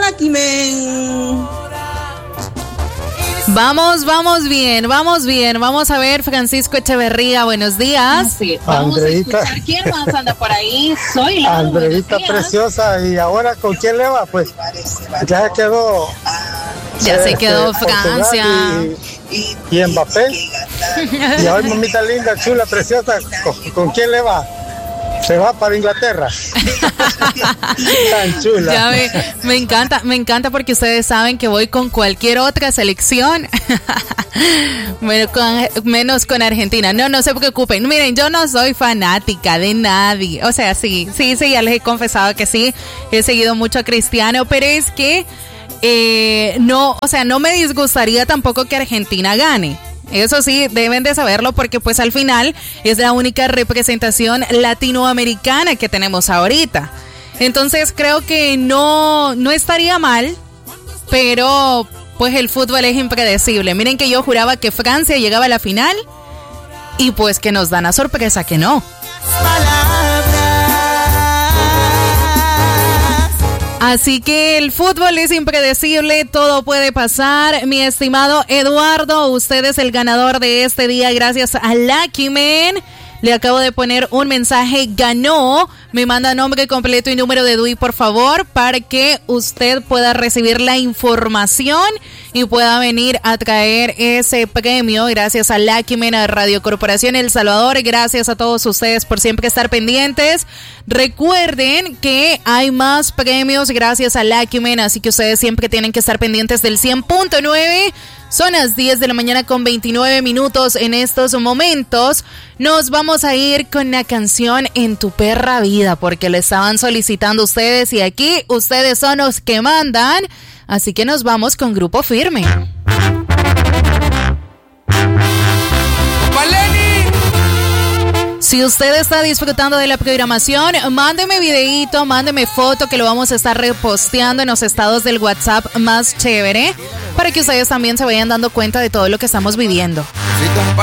Lucky Men. Vamos bien. Vamos a ver, Francisco Echeverría, buenos días. Sí, vamos Andreita. A escuchar quién más anda por ahí. Soy la Andreita preciosa. ¿Y ahora con quién le va? Pues ya quedó. Ya se quedó Francia. Y Mbappé. Y hoy, mamita linda, chula, preciosa, ¿con quién le va? Se va para Inglaterra. Tan chula. Ya me encanta porque ustedes saben que voy con cualquier otra selección. menos con Argentina. No se preocupen. Miren, yo no soy fanática de nadie. O sea, sí, ya les he confesado que sí. He seguido mucho a Cristiano, pero es que no me disgustaría tampoco que Argentina gane. Eso sí, deben de saberlo porque pues al final es la única representación latinoamericana que tenemos ahorita. Entonces creo que no estaría mal, pero pues el fútbol es impredecible. Miren que yo juraba que Francia llegaba a la final y pues que nos dan a sorpresa que no. Así que el fútbol es impredecible, todo puede pasar. Mi estimado Eduardo, usted es el ganador de este día gracias a Lucky Men. Le acabo de poner un mensaje, ganó. Me manda nombre completo y número de DUI, por favor, para que usted pueda recibir la información y pueda venir a traer ese premio. Gracias a Lucky Men, a Radio Corporación El Salvador. Gracias a todos ustedes por siempre estar pendientes. Recuerden que hay más premios gracias a Lucky Men, así que ustedes siempre tienen que estar pendientes del 100.9. Son las 10 de la mañana con 29 minutos en estos momentos. Nos vamos a ir con la canción En tu perra vida, porque lo estaban solicitando ustedes y aquí ustedes son los que mandan. Así que nos vamos con Grupo Firme. Si usted está disfrutando de la programación, mándeme videíto, mándeme foto que lo vamos a estar reposteando en los estados del WhatsApp más chévere para que ustedes también se vayan dando cuenta de todo lo que estamos viviendo.